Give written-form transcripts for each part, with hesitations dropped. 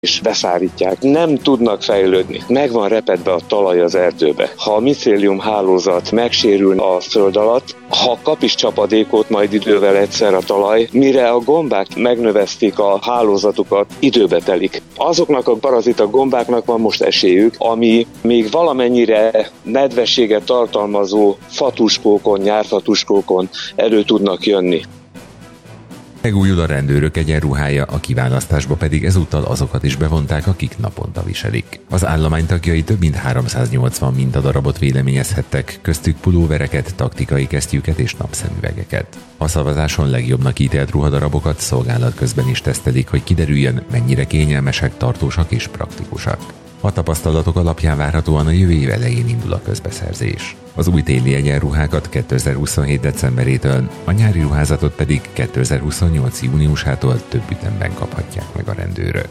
és beszárítják. Nem tudnak fejlődni. Meg van repedve a talaj az erdőbe. Ha a micélium hálózat megsérül a föld alatt, ha kap is csapadékot majd idővel egyszer a talaj, mire a gombák megnövesztik a hálózatukat, időbe telik. Azoknak a parazita gombáknak van most esélyük, ami még valamennyire nedvességet tartalmazó fatuskókon, nyárfatuskókon elő tudnak jönni. Megújul a rendőrök egyenruhája, a kiválasztásba pedig ezúttal azokat is bevonták, akik naponta viselik. Az állomány tagjai több mint 380 mintadarabot véleményezhettek, köztük pulóvereket, taktikai kesztyűket és napszemüvegeket. A szavazáson legjobbnak ítélt ruhadarabokat szolgálat közben is tesztelik, hogy kiderüljön, mennyire kényelmesek, tartósak és praktikusak. A tapasztalatok alapján várhatóan a jövő év elején indul a közbeszerzés. Az új téli egyenruhákat 2027. decemberétől, a nyári ruházatot pedig 2028. júniusától több ütemben kaphatják meg a rendőrök.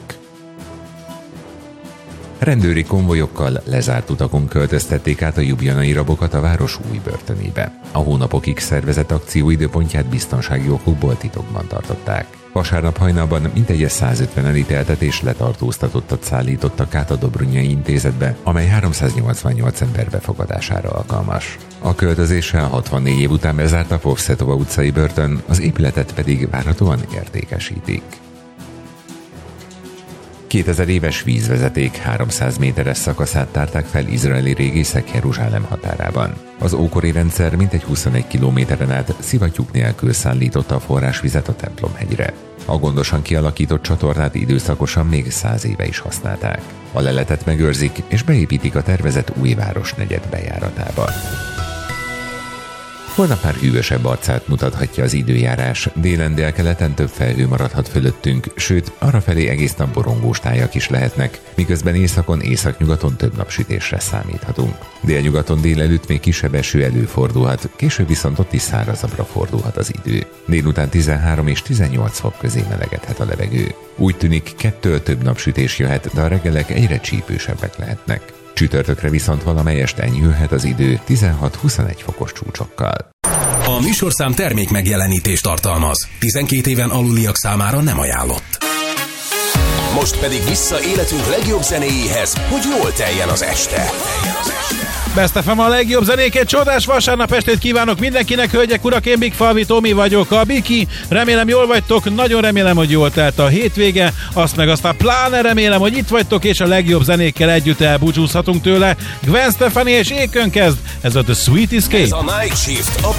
Rendőri konvojokkal lezárt utakon költöztették át a ljubljanai rabokat a város új börtönébe. A hónapokig szervezett akció időpontját biztonsági okokból titokban tartották. Vasárnap hajnalban mintegy 150 elítéltet és letartóztatottat szállítottak át a Dobrunyai intézetbe, amely 388 ember befogadására alkalmas. A költözéssel 64 év után bezárt a Povszetova utcai börtön, az épületet pedig várhatóan értékesítik. 2000 éves vízvezeték 300 méteres szakaszát tárták fel izraeli régészek Jeruzsálem határában. Az ókori rendszer mintegy 21 kilométeren át szivattyúk nélkül szállította a forrásvizet a templomhegyre. A gondosan kialakított csatornát időszakosan még 100 éve is használták. A leletet megőrzik és beépítik a tervezett új városnegyed bejáratába. Holnap már hűvösebb arcát mutathatja az időjárás, délen délkeleten több felhő maradhat fölöttünk, sőt, arrafelé egész nap borongós tájak is lehetnek, miközben északon, északnyugaton több napsütésre számíthatunk. Délnyugaton délelőtt még kisebb eső előfordulhat, később viszont ott is szárazabbra fordulhat az idő. Délután 13 és 18 fok közé melegedhet a levegő. Úgy tűnik, 2 több napsütés jöhet, de a reggelek egyre csípősebbek lehetnek. Csütörtökre viszont valamelyest enyhülhet az idő 16-21 fokos csúcsokkal. A műsorszám termék megjelenítést tartalmaz. 12 éven aluliak számára nem ajánlott. Most pedig vissza életünk legjobb zenéjéhez, hogy jól teljen az este. Best FM a legjobb zenéket, csodás vasárnap estét kívánok mindenkinek, hölgyek, urak, én Big Falvi Tomi vagyok, a Biki, remélem jól vagytok, nagyon remélem, hogy jól telt a hétvége, azt meg aztán pláne remélem, hogy itt vagytok, és a legjobb zenékkel együtt elbúcsúzhatunk tőle. Gwen Stefani és Ékön kezd, ez a The Sweet Escape. Ez a Night Shift, a